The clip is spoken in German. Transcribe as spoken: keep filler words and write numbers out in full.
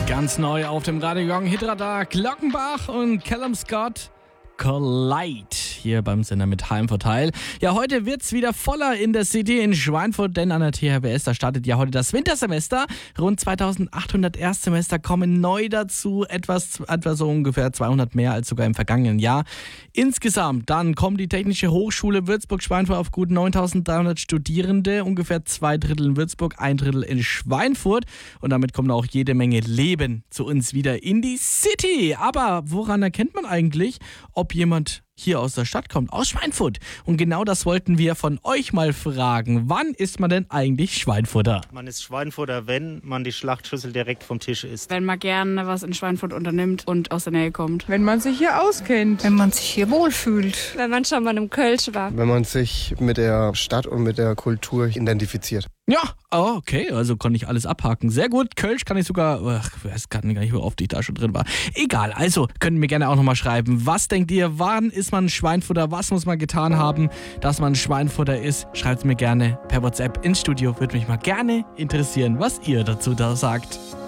Ganz neu auf dem Radio Gong Hitradar, Glockenbach und Callum Scott. Collide hier beim Sender mit Heimvorteil. Ja, heute wird's wieder voller in der City in Schweinfurt, denn an der T H B S, da startet ja heute das Wintersemester. Rund zweitausendachthundert Erstsemester kommen neu dazu, etwas, etwa so ungefähr zweihundert mehr als sogar im vergangenen Jahr. Insgesamt dann kommt die Technische Hochschule Würzburg-Schweinfurt auf gut neuntausenddreihundert Studierende, ungefähr zwei Drittel in Würzburg, ein Drittel in Schweinfurt. Und damit kommt auch jede Menge Leben zu uns wieder in die City. Aber woran erkennt man eigentlich, ob jemand hier aus der Stadt kommt, aus Schweinfurt? Und genau das wollten wir von euch mal fragen. Wann ist man denn eigentlich Schweinfurter? Man ist Schweinfurter, wenn man die Schlachtschüssel direkt vom Tisch isst. Wenn man gerne was in Schweinfurt unternimmt und aus der Nähe kommt. Wenn man sich hier auskennt. Wenn man sich hier wohlfühlt. Wenn man schon mal im Kölsch war. Wenn man sich mit der Stadt und mit der Kultur identifiziert. Ja, oh, okay, also konnte ich alles abhaken. Sehr gut, Kölsch kann ich sogar, ach, ich weiß gar nicht, wie oft ich da schon drin war. Egal, also könnt ihr mir gerne auch nochmal schreiben. Was denkt ihr, wann ist man Schweinfurter? Was muss man getan haben, dass man Schweinfurter ist? Schreibt es mir gerne per WhatsApp ins Studio. Würde mich mal gerne interessieren, was ihr dazu da sagt.